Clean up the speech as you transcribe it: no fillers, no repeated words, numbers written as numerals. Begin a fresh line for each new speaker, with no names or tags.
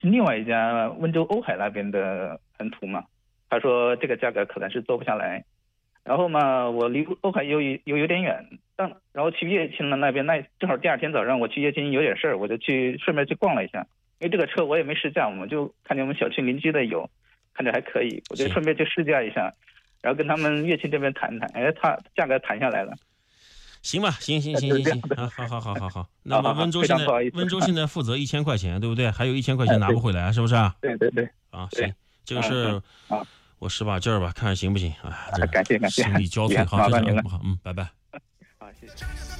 另外一家温州瓯海那边的门徒嘛，他说这个价格可能是做不下来。然后嘛，我离瓯海又有点远，然后去乐清的那边，那正好第二天早上我去乐清有点事儿，我就顺便去逛了一下。因为这个车我也没试驾，我们就看见我们小区邻居的有，看着还可以，我就顺便去试驾一下，然后跟他们乐清这边谈谈，哎，他价格谈下来了。
行吧，行，好。那么温州现在负责1000块钱，对不对？还有1000块钱拿不回来，是不是啊？
对。
啊，行，这个事我使把劲儿吧，看行不行啊？
感谢，
心力交瘁，好，再见，好，拜拜。
好，谢谢。